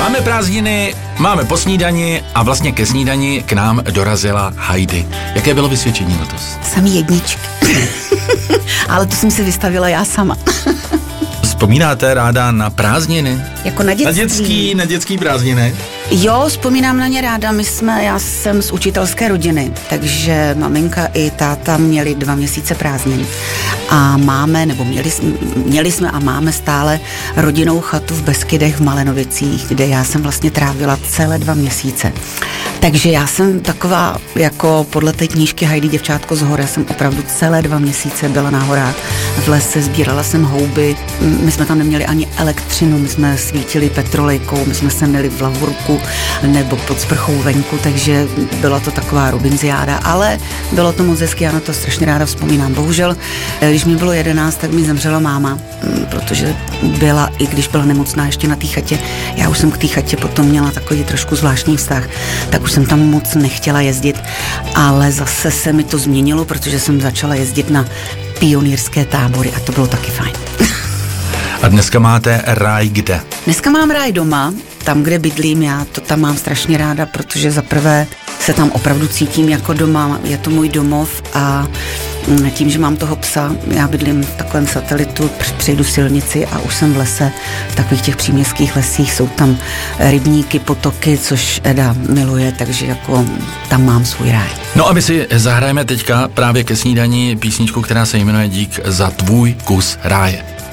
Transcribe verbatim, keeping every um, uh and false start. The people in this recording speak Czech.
Máme prázdniny, máme po snídani a vlastně ke snídani k nám dorazila Heidi. Jaké bylo vysvědčení letos? Samý jedničky. Ale to jsem si vystavila já sama. Vzpomínáte ráda na prázdniny? Jako na dětství. Na dětský, na dětský prázdniny? Jo, vzpomínám na ně ráda. My jsme, já jsem z učitelské rodiny, takže maminka i táta měli dva měsíce prázdnin. A máme, nebo měli, měli jsme a máme stále rodinnou chatu v Beskydech v Malenovicích, kde já jsem vlastně trávila celé dva měsíce. Takže já jsem taková, jako podle té knížky Heidi děvčátko z hor, já jsem opravdu celé dva měsíce byla na horách. V lese sbírala jsem houby, my jsme tam neměli ani elektřinu, my jsme svítili petrolejkou, my jsme se měli v lavurku nebo pod sprchou venku, takže byla to taková robinziáda, ale bylo to moc hezky, já na to strašně ráda vzpomínám. Bohužel, když mi bylo jedenáct, tak mi zemřela máma, protože byla, i když byla nemocná ještě na té chatě, já už jsem k té chatě potom měla takový trošku zvláštní vztah, tak už jsem tam moc nechtěla jezdit, ale zase se mi to změnilo, protože jsem začala jezdit na pionýrské tábory a to bylo taky fajn. A dneska máte ráj kde? Dneska mám ráj doma, tam, kde bydlím, já to tam mám strašně ráda, protože za prvé se tam opravdu cítím jako doma, je to můj domov a tím, že mám toho psa, já bydlím v takovém satelitu, přejdu silnici a už jsem v lese, v takových těch příměstských lesích, jsou tam rybníky, potoky, což Eda miluje, takže jako tam mám svůj ráj. No a my si zahrajeme teďka právě ke snídani písničku, která se jmenuje Dík za tvůj kus ráje.